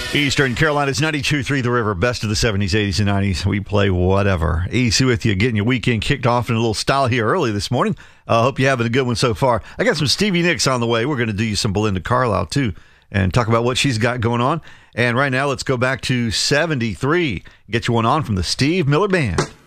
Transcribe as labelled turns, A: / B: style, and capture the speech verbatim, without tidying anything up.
A: Eastern Carolina's ninety-two point three The River, best of the seventies, eighties, and nineties. We play whatever. Easy with you, getting your weekend kicked off in a little style here early this morning. I uh, hope you're having a good one so far. I got some Stevie Nicks on the way. We're going to do you some Belinda Carlisle, too, and talk about what she's got going on. And right now, let's go back to seventy-three. Get you one on from the Steve Miller Band.